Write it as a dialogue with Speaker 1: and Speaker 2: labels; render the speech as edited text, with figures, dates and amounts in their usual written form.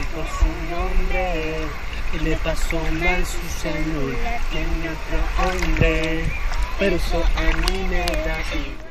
Speaker 1: por su nombre. Y le pasó mal su celular, tiene otro hombre, pero eso a mí me da igual.